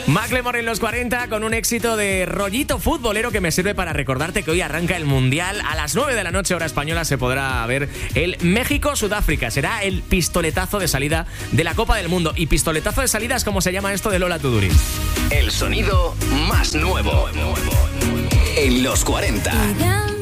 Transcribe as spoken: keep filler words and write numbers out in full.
Macklemore en los cuarenta con un éxito de rollito futbolero que me sirve para recordarte que hoy arranca el Mundial. A las nueve de la noche hora española se podrá ver el México-Sudáfrica. Será el pistoletazo de salida de la Copa del Mundo. Y pistoletazo de salida es como se llama esto de Lola Tuduri. El sonido más nuevo en los cuarenta.